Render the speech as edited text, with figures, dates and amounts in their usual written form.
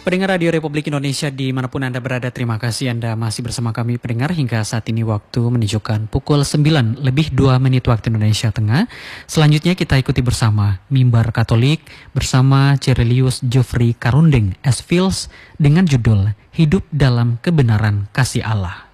Pendengar Radio Republik Indonesia dimanapun Anda berada, terima kasih Anda masih bersama kami pendengar hingga saat ini waktu menunjukkan pukul 9 lebih 2 menit waktu Indonesia Tengah. Selanjutnya kita ikuti bersama Mimbar Katolik bersama Cerelius Geoffrey Karundeng S. Fils dengan judul Hidup dalam Kebenaran Kasih Allah.